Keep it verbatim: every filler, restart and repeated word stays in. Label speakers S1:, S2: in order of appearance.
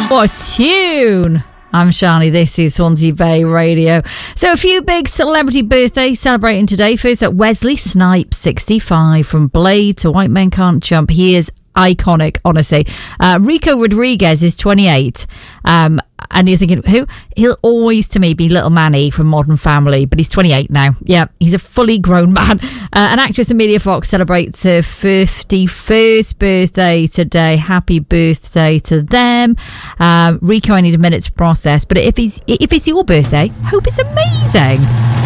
S1: What a tune! I'm Shani, this is Swansea Bay Radio. So a few big celebrity birthdays celebrating today. First up, Wesley Snipes, sixty-five, from Blade to White Men Can't Jump. He is iconic, honestly. Uh, Rico Rodriguez is twenty-eight. Um, and you're thinking, who? He'll always, to me, be Little Manny from Modern Family, but he's twenty-eight now. Yeah, he's a fully grown man. Uh, an actress, Amelia Fox, celebrates her fifty-first birthday today. Happy birthday to them. Uh, Rico, I need a minute to process, but if it's, if it's your birthday, hope it's amazing.